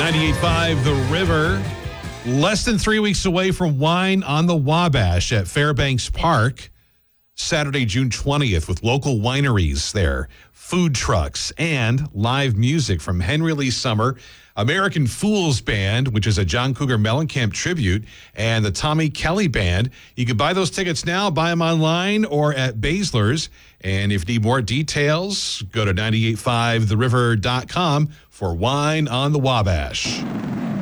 98.5 The River. Less than 3 weeks away from Wine on the Wabash at Fairbanks Park. Saturday, June 20th, with local wineries there, food trucks, and live music from Henry Lee Summer, American Fools Band, which is a John Cougar Mellencamp tribute, and the Tommy Kelly Band. You can buy those tickets now, buy them online or at Baszler's. And if you need more details, go to 985theriver.com for Wine on the Wabash.